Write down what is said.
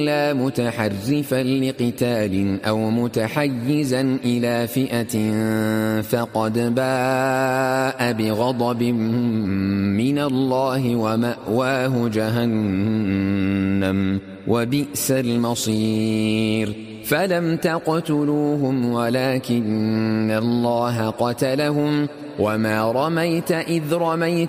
إلا متحرفا لقتال أو متحيزا إلى فئة فقد باء بغضب من الله ومأواه جهنم وبئس المصير فلم تقتلوهم ولكن الله قتلهم وما رميت إذ رميت